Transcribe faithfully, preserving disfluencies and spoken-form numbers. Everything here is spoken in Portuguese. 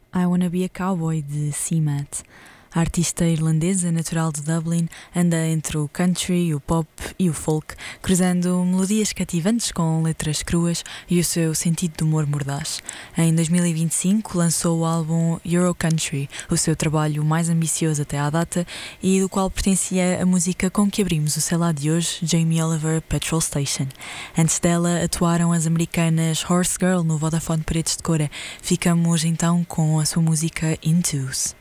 I Wanna Be a Cowboy, de C-Mat. A artista irlandesa, natural de Dublin, anda entre o country, o pop e o folk, cruzando melodias cativantes com letras cruas e o seu sentido de humor mordaz. Em dois mil e vinte e cinco lançou o álbum Euro Country, o seu trabalho mais ambicioso até à data e do qual pertencia a música com que abrimos o sei lá de hoje, Jamie Oliver, Petrol Station. Antes dela atuaram as americanas Horse Girl no Vodafone Paredes de Cora. Ficamos então com a sua música Into's.